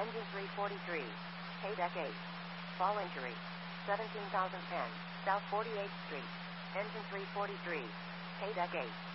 Engine 343. K-Deck 8. Fall injury. 17,010. South 48th Street. Engine 343. K-Deck 8.